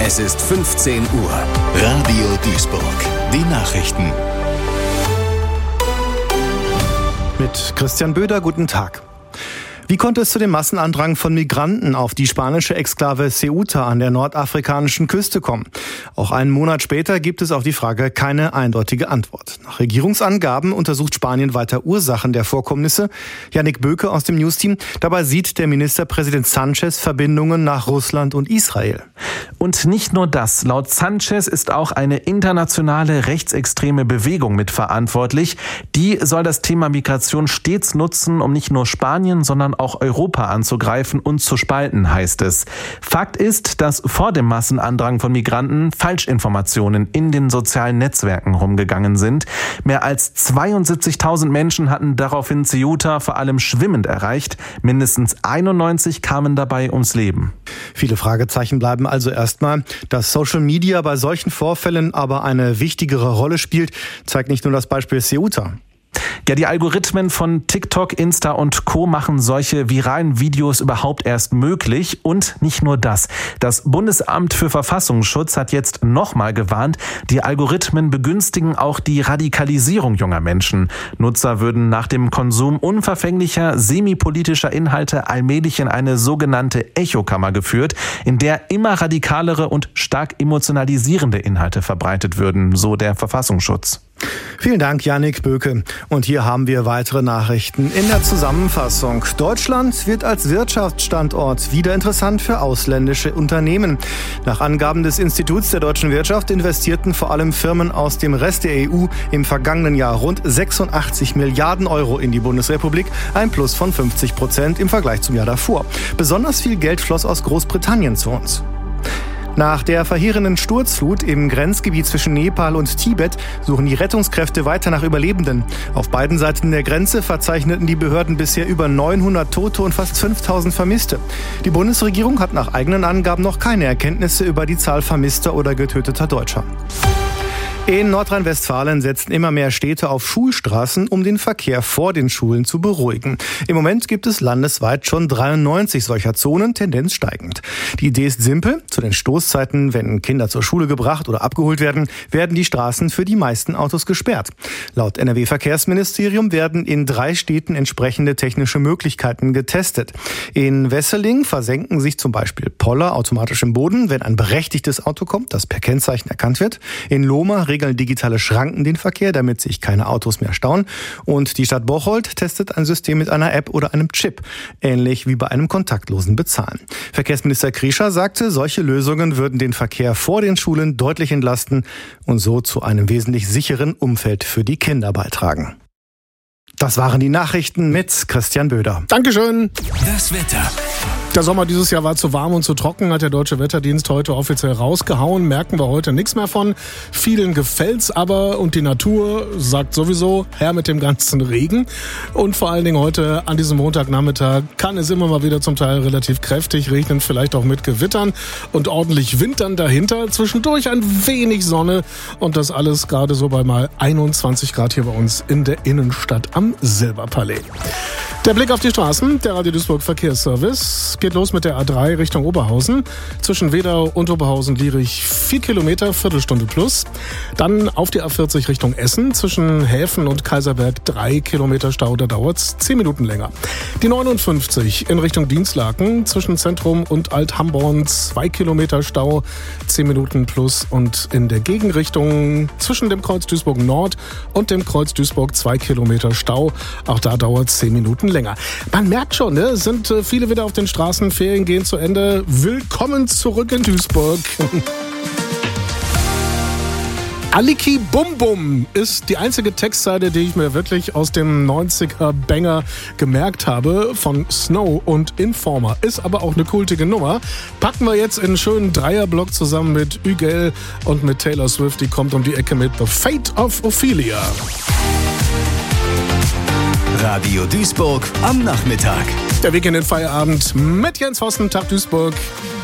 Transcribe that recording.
Es ist 15 Uhr. Radio Duisburg. Die Nachrichten. Mit Christian Böder, guten Tag. Wie konnte es zu dem Massenandrang von Migranten auf die spanische Exklave Ceuta an der nordafrikanischen Küste kommen? Auch einen Monat später gibt es auf die Frage keine eindeutige Antwort. Nach Regierungsangaben untersucht Spanien weiter Ursachen der Vorkommnisse. Yannick Böke aus dem Newsteam. Dabei sieht der Ministerpräsident Sanchez Verbindungen nach Russland und Israel. Und nicht nur das. Laut Sanchez ist auch eine internationale rechtsextreme Bewegung mitverantwortlich. Die soll das Thema Migration stets nutzen, um nicht nur Spanien, sondern auch Europa anzugreifen und zu spalten, heißt es. Fakt ist, dass vor dem Massenandrang von Migranten Falschinformationen in den sozialen Netzwerken rumgegangen sind. Mehr als 72.000 Menschen hatten daraufhin Ceuta vor allem schwimmend erreicht. Mindestens 91 kamen dabei ums Leben. Viele Fragezeichen bleiben also erstmal. Dass Social Media bei solchen Vorfällen aber eine wichtigere Rolle spielt, zeigt nicht nur das Beispiel Ceuta. Ja, die Algorithmen von TikTok, Insta und Co. machen solche viralen Videos überhaupt erst möglich. Und nicht nur das. Das Bundesamt für Verfassungsschutz hat jetzt nochmal gewarnt, die Algorithmen begünstigen auch die Radikalisierung junger Menschen. Nutzer würden nach dem Konsum unverfänglicher, semi-politischer Inhalte allmählich in eine sogenannte Echokammer geführt, in der immer radikalere und stark emotionalisierende Inhalte verbreitet würden, so der Verfassungsschutz. Vielen Dank, Yannick Böke. Und hier haben wir weitere Nachrichten in der Zusammenfassung. Deutschland wird als Wirtschaftsstandort wieder interessant für ausländische Unternehmen. Nach Angaben des Instituts der deutschen Wirtschaft investierten vor allem Firmen aus dem Rest der EU im vergangenen Jahr rund 86 Milliarden Euro in die Bundesrepublik, ein Plus von 50% im Vergleich zum Jahr davor. Besonders viel Geld floss aus Großbritannien zu uns. Nach der verheerenden Sturzflut im Grenzgebiet zwischen Nepal und Tibet suchen die Rettungskräfte weiter nach Überlebenden. Auf beiden Seiten der Grenze verzeichneten die Behörden bisher über 900 Tote und fast 5000 Vermisste. Die Bundesregierung hat nach eigenen Angaben noch keine Erkenntnisse über die Zahl vermisster oder getöteter Deutscher. In Nordrhein-Westfalen setzen immer mehr Städte auf Schulstraßen, um den Verkehr vor den Schulen zu beruhigen. Im Moment gibt es landesweit schon 93 solcher Zonen, Tendenz steigend. Die Idee ist simpel. Zu den Stoßzeiten, wenn Kinder zur Schule gebracht oder abgeholt werden, werden die Straßen für die meisten Autos gesperrt. Laut NRW-Verkehrsministerium werden in 3 Städten entsprechende technische Möglichkeiten getestet. In Wesseling versenken sich zum Beispiel Poller automatisch im Boden, wenn ein berechtigtes Auto kommt, das per Kennzeichen erkannt wird. In Lohmar regeln digitale Schranken den Verkehr, damit sich keine Autos mehr stauen. Und die Stadt Bocholt testet ein System mit einer App oder einem Chip, ähnlich wie bei einem kontaktlosen Bezahlen. Verkehrsminister Kriescher sagte, solche Lösungen würden den Verkehr vor den Schulen deutlich entlasten und so zu einem wesentlich sicheren Umfeld für die Kinder beitragen. Das waren die Nachrichten mit Christian Böder. Dankeschön. Das Wetter. Der Sommer dieses Jahr war zu warm und zu trocken, hat der Deutsche Wetterdienst heute offiziell rausgehauen. Merken wir heute nichts mehr von. Vielen gefällt's aber und die Natur sagt sowieso, her mit dem ganzen Regen. Und vor allen Dingen heute an diesem Montagnachmittag kann es immer mal wieder zum Teil relativ kräftig regnen, vielleicht auch mit Gewittern und ordentlich Wind dann dahinter. Zwischendurch ein wenig Sonne und das alles gerade so bei mal 21 Grad hier bei uns in der Innenstadt am Silberpalais. Der Blick auf die Straßen, der Radio Duisburg Verkehrsservice, geht los mit der A3 Richtung Oberhausen. Zwischen Wedau und Oberhausen-Lierich 4 Kilometer, Viertelstunde plus. Dann auf die A40 Richtung Essen. Zwischen Häfen und Kaiserberg 3 Kilometer Stau, da dauert's 10 Minuten länger. Die 59 in Richtung Dienstlaken. Zwischen Zentrum und Alt-Hamborn 2 Kilometer Stau, 10 Minuten plus. Und in der Gegenrichtung zwischen dem Kreuz Duisburg Nord und dem Kreuz Duisburg 2 Kilometer Stau. Auch da dauert's 10 Minuten länger. Man merkt schon, ne? Es sind viele wieder auf den Straßen, Ferien gehen zu Ende. Willkommen zurück in Duisburg. Aliki Bum Bum ist die einzige Textzeile, die ich mir wirklich aus dem 90er-Banger gemerkt habe von Snow und Informer. Ist aber auch eine kultige Nummer. Packen wir jetzt in einen schönen Dreierblock zusammen mit Ügel und mit Taylor Swift. Die kommt um die Ecke mit The Fate of Ophelia. Radio Duisburg am Nachmittag. Der Weg in den Feierabend mit Jens Vossen, Tag Duisburg.